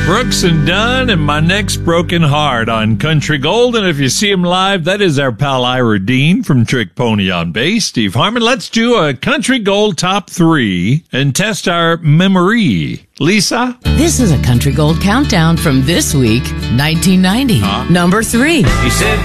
Brooks and Dunn and My Neck's Broken Heart on Country Gold. And if you see him live, that is our pal Ira Dean from Trick Pony on bass. Steve Harmon, let's do a Country Gold top 3 and test our memory. Lisa? This is a Country Gold countdown from this week, 1990. Number 3. He said,